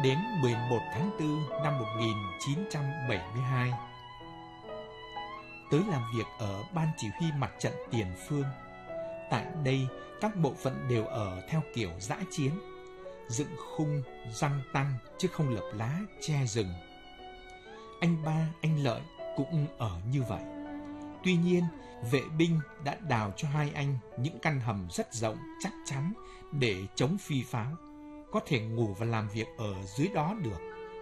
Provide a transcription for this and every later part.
đến 11 tháng 4 năm 1972. Tới làm việc ở Ban Chỉ huy Mặt trận Tiền Phương. Tại đây, các bộ phận đều ở theo kiểu dã chiến, dựng khung, răng tăng chứ không lập lá, che rừng. Anh Ba, anh Lợi cũng ở như vậy. Tuy nhiên, vệ binh đã đào cho hai anh những căn hầm rất rộng, chắc chắn để chống phi pháo, có thể ngủ và làm việc ở dưới đó được.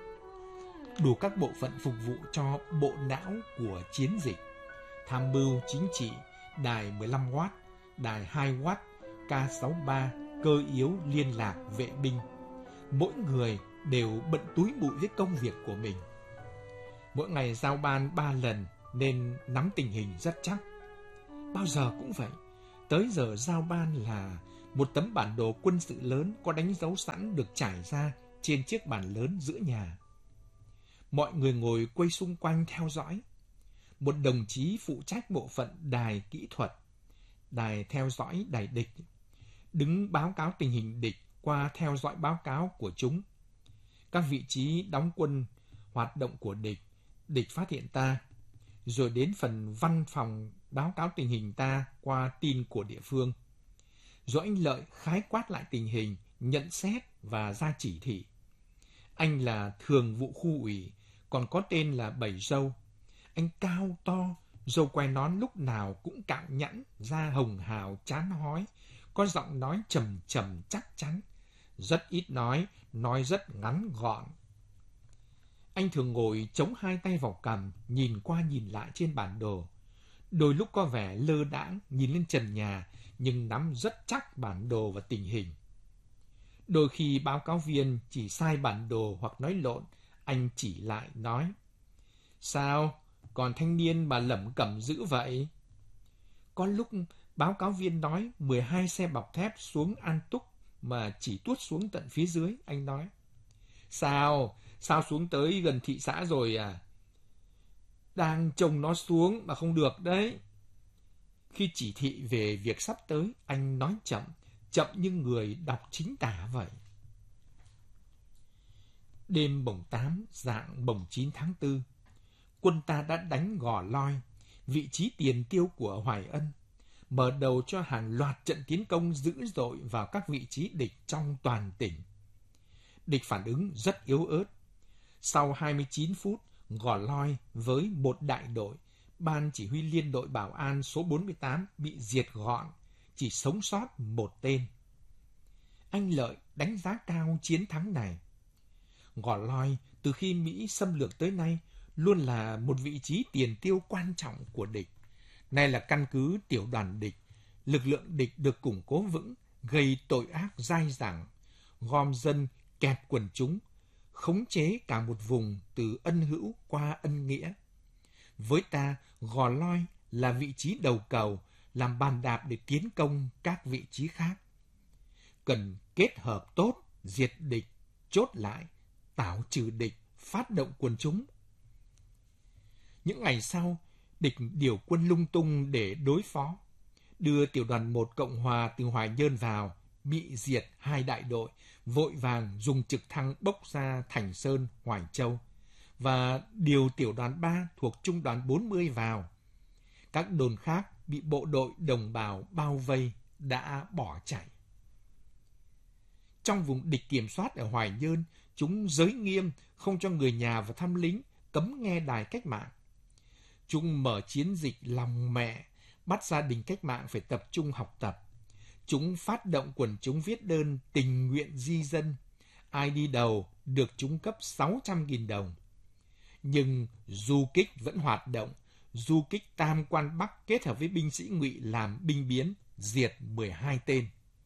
Đủ các bộ phận phục vụ cho bộ não của chiến dịch: tham mưu chính trị, đài 15W, đài 2W, K63, cơ yếu liên lạc vệ binh. Mỗi người đều bận túi bụi với công việc của mình. Mỗi ngày giao ban 3 lần nên nắm tình hình rất chắc. Bao giờ cũng vậy, tới giờ giao ban là một tấm bản đồ quân sự lớn có đánh dấu sẵn được trải ra trên chiếc bàn lớn giữa nhà. Mọi người ngồi quay xung quanh theo dõi. Một đồng chí phụ trách bộ phận đài kỹ thuật, đài theo dõi đài địch, đứng báo cáo tình hình địch qua theo dõi báo cáo của chúng. Các vị trí đóng quân, hoạt động của địch, địch phát hiện ta, rồi đến phần văn phòng báo cáo tình hình ta qua tin của địa phương. Rồi anh Lợi khái quát lại tình hình, nhận xét và ra chỉ thị. Anh là thường vụ khu ủy, còn có tên là Bảy Râu. Anh cao to, râu quai nón lúc nào cũng cạo nhẵn, da hồng hào chán hói, có giọng nói trầm trầm chắc chắn, rất ít nói rất ngắn gọn. Anh thường ngồi chống hai tay vào cằm, nhìn qua nhìn lại trên bản đồ. Đôi lúc có vẻ lơ đãng nhìn lên trần nhà, nhưng nắm rất chắc bản đồ và tình hình. Đôi khi báo cáo viên chỉ sai bản đồ hoặc nói lộn, anh chỉ lại nói: "Sao, còn thanh niên mà lẩm cẩm dữ vậy?" Có lúc báo cáo viên nói 12 xe bọc thép xuống An Túc mà chỉ tuốt xuống tận phía dưới, anh nói: Sao xuống tới gần thị xã rồi à? Đang trông nó xuống mà không được đấy. Khi chỉ thị về việc sắp tới, anh nói chậm như người đọc chính tả vậy. Đêm mồng 8, rạng mồng 9 tháng 4, quân ta đã đánh Gò Loi, vị trí tiền tiêu của Hoài Ân, mở đầu cho hàng loạt trận tiến công dữ dội vào các vị trí địch trong toàn tỉnh. Địch phản ứng rất yếu ớt. Sau 29 phút, Gò Loi với một đại đội, Ban Chỉ huy Liên đội Bảo an số 48 bị diệt gọn, chỉ sống sót một tên. Anh Lợi đánh giá cao chiến thắng này. Gò Loi từ khi Mỹ xâm lược tới nay luôn là một vị trí tiền tiêu quan trọng của địch. Nay là căn cứ tiểu đoàn địch, lực lượng địch được củng cố vững, gây tội ác dai dẳng, gom dân, kẹp quần chúng, khống chế cả một vùng từ ân hữu qua ân nghĩa. Với ta, Gò Loi là vị trí đầu cầu, làm bàn đạp để tiến công các vị trí khác. Cần kết hợp tốt, diệt địch, chốt lại, tảo trừ địch, phát động quần chúng. Những ngày sau, địch điều quân lung tung để đối phó. Đưa tiểu đoàn 1 Cộng Hòa từ Hoài Nhơn vào, bị diệt 2 đại đội, vội vàng dùng trực thăng bốc ra Thành Sơn, Hoài Châu, và điều tiểu đoàn 3 thuộc trung đoàn 40 vào. Các đồn khác bị bộ đội đồng bào bao vây, đã bỏ chạy. Trong vùng địch kiểm soát ở Hoài Nhơn, chúng giới nghiêm không cho người nhà và thăm lính, cấm nghe đài cách mạng. Chúng mở chiến dịch lòng mẹ, bắt gia đình cách mạng phải tập trung học tập. Chúng phát động quần chúng viết đơn tình nguyện di dân. Ai đi đầu được chúng cấp 600.000 đồng. Nhưng du kích vẫn hoạt động. Du kích Tam Quan Bắc kết hợp với binh sĩ Ngụy làm binh biến, diệt 12 tên.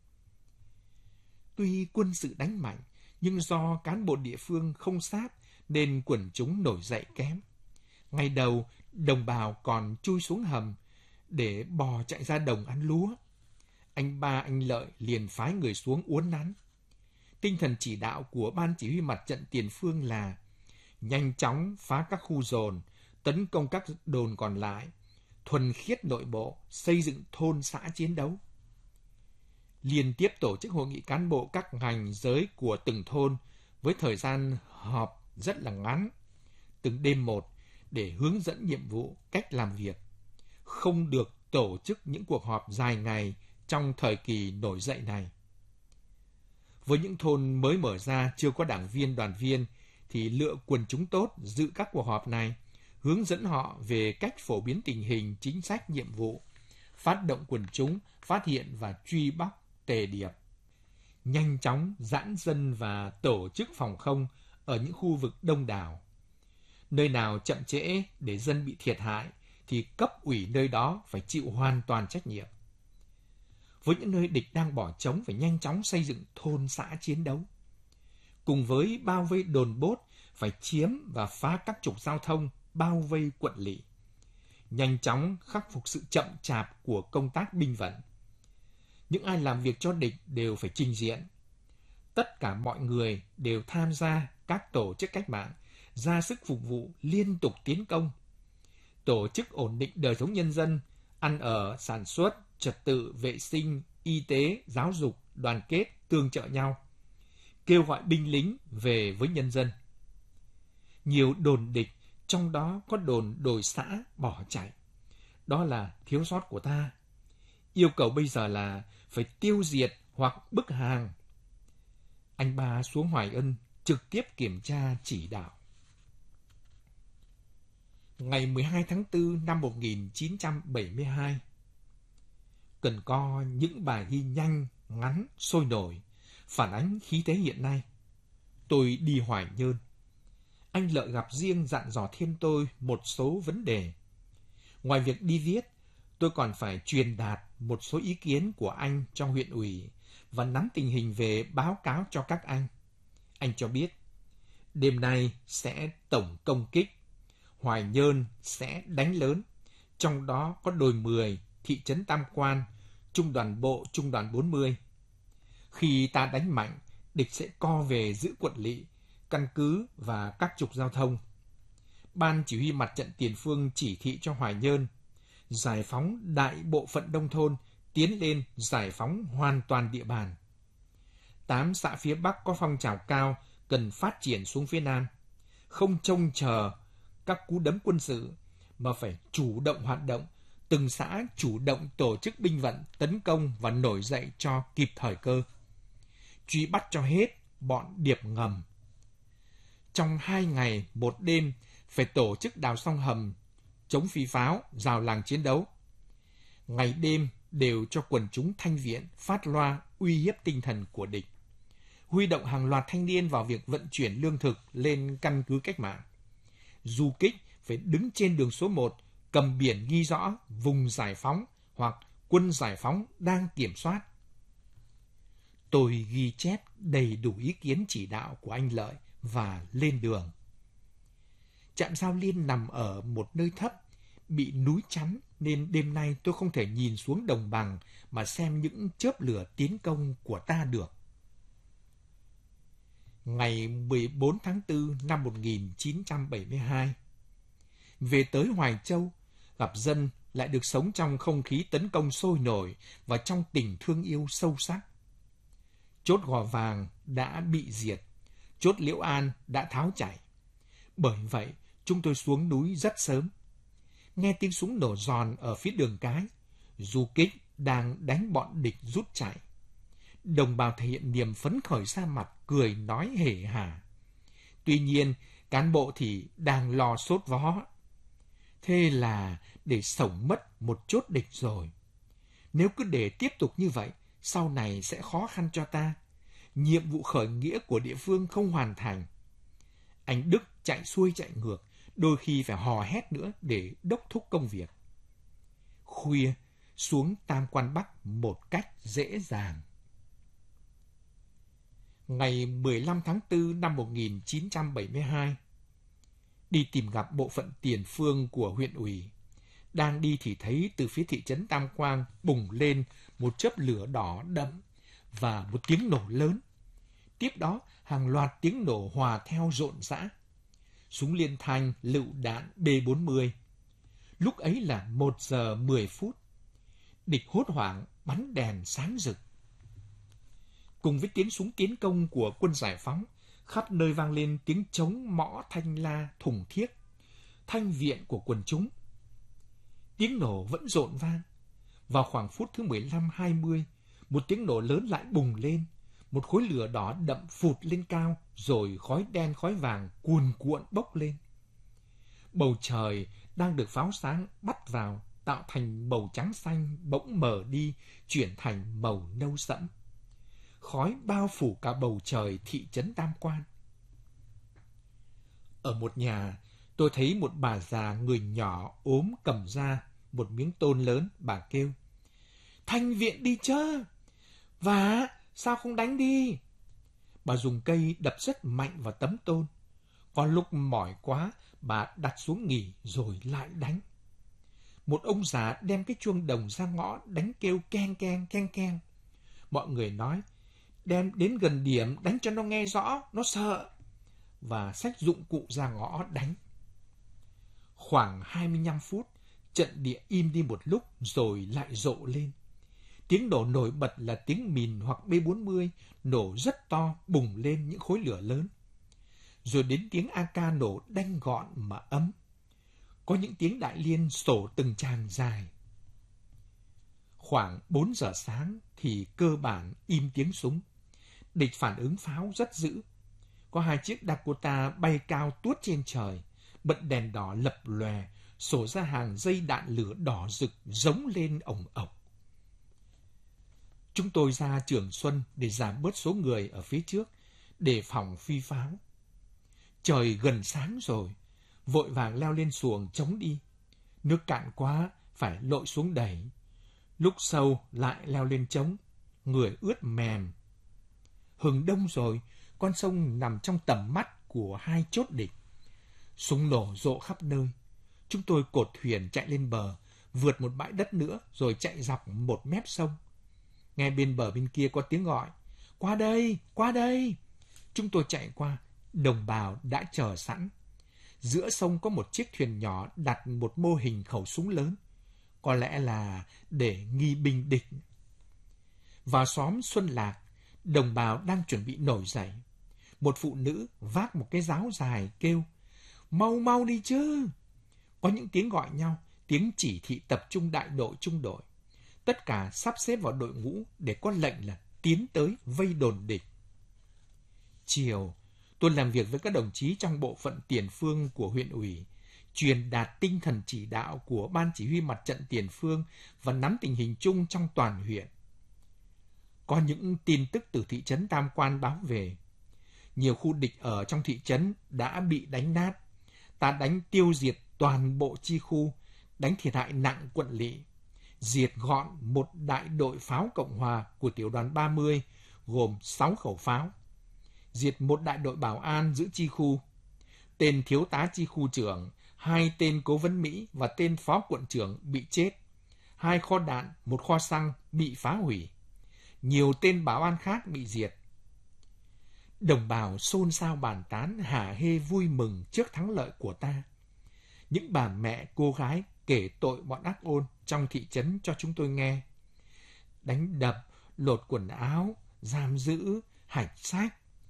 Tuy quân sự đánh mạnh, nhưng do cán bộ địa phương không sát nên quần chúng nổi dậy kém. Ngày đầu, đồng bào còn chui xuống hầm để bò chạy ra đồng ăn lúa. Anh Ba, anh Lợi liền phái người xuống uốn nắn. Tinh thần chỉ đạo của Ban Chỉ huy Mặt trận Tiền Phương là nhanh chóng phá các khu dồn, tấn công các đồn còn lại, thuần khiết nội bộ, xây dựng thôn xã chiến đấu. Liên tiếp tổ chức hội nghị cán bộ các ngành giới của từng thôn với thời gian họp rất là ngắn, từng đêm một để hướng dẫn nhiệm vụ, cách làm việc. Không được tổ chức những cuộc họp dài ngày trong thời kỳ nổi dậy này. Với những thôn mới mở ra chưa có đảng viên, đoàn viên thì lựa quần chúng tốt dự các cuộc họp này, hướng dẫn họ về cách phổ biến tình hình, chính sách, nhiệm vụ, phát động quần chúng, phát hiện và truy bắt tề điệp. Nhanh chóng giãn dân và tổ chức phòng không ở những khu vực đông đảo. Nơi nào chậm trễ để dân bị thiệt hại thì cấp ủy nơi đó phải chịu hoàn toàn trách nhiệm. Với những nơi địch đang bỏ trống phải nhanh chóng xây dựng thôn xã chiến đấu. Cùng với bao vây đồn bốt phải chiếm và phá các trục giao thông, bao vây quận lỵ. Nhanh chóng khắc phục sự chậm chạp của công tác binh vận. Những ai làm việc cho địch đều phải trình diện. Tất cả mọi người đều tham gia các tổ chức cách mạng, ra sức phục vụ, liên tục tiến công. Tổ chức ổn định đời sống nhân dân, ăn ở, sản xuất, trật tự, vệ sinh, y tế, giáo dục, đoàn kết, tương trợ nhau. Kêu gọi binh lính về với nhân dân. Nhiều đồn địch, trong đó có đồn đồi xã bỏ chạy. Đó là thiếu sót của ta. Yêu cầu bây giờ là phải tiêu diệt hoặc bức hàng. Anh Ba xuống Hoài Ân trực tiếp kiểm tra chỉ đạo. Ngày 12 tháng 4 năm 1972, cần có những bài ghi nhanh, ngắn, sôi nổi, phản ánh khí thế hiện nay. Tôi đi Hoài Nhơn. Anh Lợi gặp riêng dặn dò thêm tôi một số vấn đề. Ngoài việc đi viết, tôi còn phải truyền đạt một số ý kiến của anh cho huyện ủy và nắm tình hình về báo cáo cho các anh. Anh cho biết, đêm nay sẽ tổng công kích, Hoài Nhơn sẽ đánh lớn, trong đó có đồi 10, thị trấn Tam Quan, trung đoàn bộ, trung đoàn 40. Khi ta đánh mạnh, địch sẽ co về giữ quận lỵ, căn cứ và các trục giao thông. Ban chỉ huy mặt trận tiền phương chỉ thị cho Hoài Nhơn giải phóng đại bộ phận nông thôn, tiến lên giải phóng hoàn toàn địa bàn. 8 xã phía Bắc có phong trào cao cần phát triển xuống phía Nam, không trông chờ các cú đấm quân sự mà phải chủ động hoạt động, từng xã chủ động tổ chức binh vận, tấn công và nổi dậy cho kịp thời cơ. Truy bắt cho hết bọn điệp ngầm. Trong 2 ngày, 1 đêm phải tổ chức đào xong hầm, chống phi pháo, rào làng chiến đấu. Ngày đêm đều cho quần chúng thanh viện phát loa uy hiếp tinh thần của địch. Huy động hàng loạt thanh niên vào việc vận chuyển lương thực lên căn cứ cách mạng. Du kích phải đứng trên đường số 1, cầm biển ghi rõ vùng giải phóng hoặc quân giải phóng đang kiểm soát. Tôi ghi chép đầy đủ ý kiến chỉ đạo của anh Lợi và lên đường. Trạm Giao Liên nằm ở một nơi thấp, bị núi chắn nên đêm nay tôi không thể nhìn xuống đồng bằng mà xem những chớp lửa tiến công của ta được. Ngày 14 tháng 4 năm 1972, về tới Hoài Châu, gặp dân lại được sống trong không khí tấn công sôi nổi và trong tình thương yêu sâu sắc. Chốt Gò Vàng đã bị diệt, chốt Liễu An đã tháo chạy. Bởi vậy, chúng tôi xuống núi rất sớm. Nghe tiếng súng nổ giòn ở phía đường cái, du kích đang đánh bọn địch rút chạy. Đồng bào thể hiện niềm phấn khởi ra mặt, cười nói hề hả. Tuy nhiên, cán bộ thì đang lo sốt vó. Thế là để sống mất một chốt địch rồi. Nếu cứ để tiếp tục như vậy, sau này sẽ khó khăn cho ta. Nhiệm vụ khởi nghĩa của địa phương không hoàn thành. Anh Đức chạy xuôi chạy ngược, đôi khi phải hò hét nữa để đốc thúc công việc. Khuya, xuống Tam Quan Bắc một cách dễ dàng. Ngày 15 tháng 4 năm 1972, đi tìm gặp bộ phận tiền phương của huyện ủy. Đang đi thì thấy từ phía thị trấn Tam Quang bùng lên một chớp lửa đỏ đậm và một tiếng nổ lớn. Tiếp đó, hàng loạt tiếng nổ hòa theo rộn rã. Súng liên thanh, lựu đạn B-40. Lúc ấy là 1 giờ 10 phút. Địch hốt hoảng bắn đèn sáng rực. Cùng với tiếng súng tiến công của quân giải phóng, Khắp nơi vang lên tiếng trống mõ thanh la thùng thiếc, thanh viện của quần chúng. Tiếng nổ vẫn rộn vang. Vào khoảng phút thứ 15-20, một tiếng nổ lớn lại bùng lên. Một khối lửa đỏ đậm phụt lên cao, rồi khói đen khói vàng cuồn cuộn bốc lên. Bầu trời đang được pháo sáng bắt vào, tạo thành màu trắng xanh bỗng mờ đi, chuyển thành màu nâu sẫm. Khói bao phủ cả bầu trời thị trấn Tam Quan. Ở một nhà, tôi thấy một bà già người nhỏ ốm cầm ra một miếng tôn lớn, bà kêu: "Thanh viện đi chớ! Và sao không đánh đi?" Bà dùng cây đập rất mạnh vào tấm tôn. Có lúc mỏi quá, bà đặt xuống nghỉ rồi lại đánh. Một ông già đem cái chuông đồng ra ngõ đánh kêu keng keng keng keng. Mọi người nói: "Đem đến gần điểm đánh cho nó nghe rõ, nó sợ." Và xách dụng cụ ra ngõ đánh. Khoảng 25 phút, trận địa im đi một lúc rồi lại rộ lên. Tiếng nổ nổi bật là tiếng mìn hoặc B-40 nổ rất to, bùng lên những khối lửa lớn. Rồi đến tiếng AK nổ đanh gọn mà ấm. Có những tiếng đại liên sổ từng tràng dài. Khoảng 4 giờ sáng thì cơ bản im tiếng súng. Địch phản ứng pháo rất dữ. Có 2 chiếc Dakota bay cao tuốt trên trời, bật đèn đỏ lập lòe, sổ ra hàng dây đạn lửa đỏ rực giống lên ồng ộc. Chúng tôi ra Trường Xuân để giảm bớt số người ở phía trước, đề phòng phi pháo. Trời gần sáng rồi, vội vàng leo lên xuồng chống đi. Nước cạn quá, phải lội xuống đẩy. Lúc sâu lại leo lên chống, người ướt mềm. Hừng đông rồi, con sông nằm trong tầm mắt của 2 chốt địch. Súng nổ rộ khắp nơi. Chúng tôi cột thuyền chạy lên bờ, vượt một bãi đất nữa rồi chạy dọc một mép sông. Nghe bên bờ bên kia có tiếng gọi: "Qua đây, qua đây!" Chúng tôi chạy qua, đồng bào đã chờ sẵn. Giữa sông có một chiếc thuyền nhỏ đặt một mô hình khẩu súng lớn. Có lẽ là để nghi binh địch. Vào xóm Xuân Lạc, đồng bào đang chuẩn bị nổi dậy. Một phụ nữ vác một cái giáo dài kêu: "Mau mau đi chứ!" Có những tiếng gọi nhau, tiếng chỉ thị tập trung đại đội trung đội. Tất cả sắp xếp vào đội ngũ để có lệnh là tiến tới vây đồn địch. Chiều, tôi làm việc với các đồng chí trong bộ phận tiền phương của huyện ủy, truyền đạt tinh thần chỉ đạo của Ban Chỉ huy Mặt trận Tiền phương và nắm tình hình chung trong toàn huyện. Có những tin tức từ thị trấn Tam Quan báo về. Nhiều khu địch ở trong thị trấn đã bị đánh nát. Ta đánh tiêu diệt toàn bộ chi khu, đánh thiệt hại nặng quận lỵ. Diệt gọn một đại đội pháo Cộng Hòa của tiểu đoàn 30, gồm 6 khẩu pháo. Diệt một đại đội bảo an giữ chi khu. Tên thiếu tá chi khu trưởng, 2 tên cố vấn Mỹ và tên phó quận trưởng bị chết. 2 kho đạn, 1 kho xăng bị phá hủy. Nhiều tên bảo an khác bị diệt. Đồng bào xôn xao bàn tán hả hê vui mừng trước thắng lợi của ta. Những bà mẹ cô gái kể tội bọn ác ôn trong thị trấn cho chúng tôi nghe. Đánh đập, lột quần áo, giam giữ, hạch sách.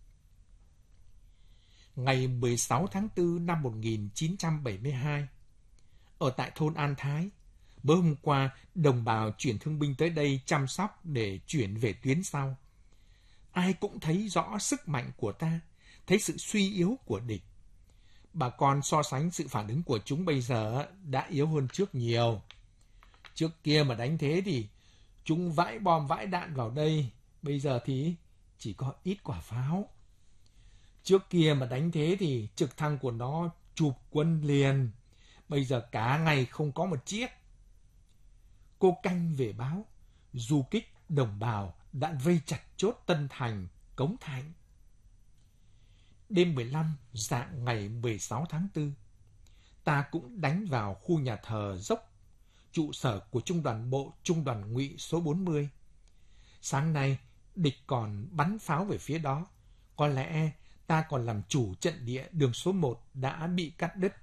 Ngày 16 tháng 4 năm 1972, ở tại thôn An Thái, bữa hôm qua đồng bào chuyển thương binh tới đây chăm sóc để chuyển về tuyến sau. Ai cũng thấy rõ sức mạnh của ta, thấy sự suy yếu của địch. Bà con so sánh sự phản ứng của chúng bây giờ đã yếu hơn trước nhiều. Trước kia mà đánh thế thì chúng vãi bom vãi đạn vào đây, bây giờ thì chỉ có ít quả pháo. Trước kia mà đánh thế thì trực thăng của nó chụp quân liền, bây giờ cả ngày không có một chiếc. Cô Canh về báo, du kích đồng bào đã vây chặt chốt Tân Thành, Cống Thạnh. Đêm 15, dạng ngày 16 tháng 4, ta cũng đánh vào khu nhà thờ Dốc, trụ sở của Trung đoàn Bộ Trung đoàn Ngụy số 40. Sáng nay, địch còn bắn pháo về phía đó. Có lẽ ta còn làm chủ trận địa đường số 1 đã bị cắt đứt.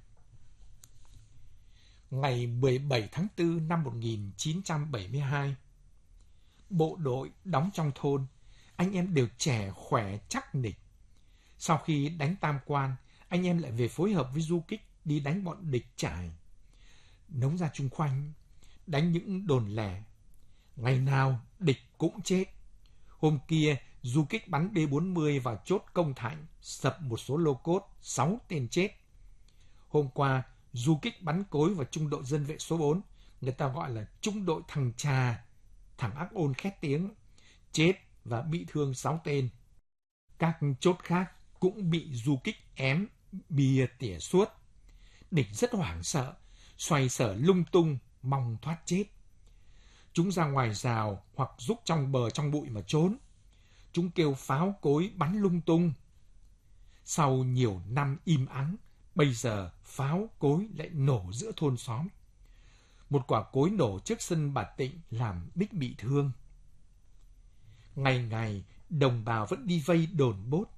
Ngày 17 tháng 4 năm 1972, bộ đội đóng trong thôn, anh em đều trẻ khỏe chắc nịch. Sau khi đánh Tam Quan, anh em lại về phối hợp với du kích đi đánh bọn địch Trải. Nống ra chung khoanh, đánh những đồn lẻ. Ngày nào địch cũng chết. Hôm kia, du kích bắn B-40 vào chốt Công Thạnh, sập một số lô cốt, 6 tên chết. Hôm qua, du kích bắn cối vào trung đội dân vệ số 4, người ta gọi là trung đội thằng Trà. Thằng Ác Ôn khét tiếng, chết và bị thương 6 tên. Các chốt khác cũng bị du kích ém, bìa tỉa suốt. Địch rất hoảng sợ, xoay sở lung tung, mong thoát chết. Chúng ra ngoài rào hoặc rúc trong bờ trong bụi mà trốn. Chúng kêu pháo cối bắn lung tung. Sau nhiều năm im ắng, bây giờ pháo cối lại nổ giữa thôn xóm. Một quả cối nổ trước sân bà Tịnh làm Bích bị thương. Ngày ngày, đồng bào vẫn đi vây đồn bốt.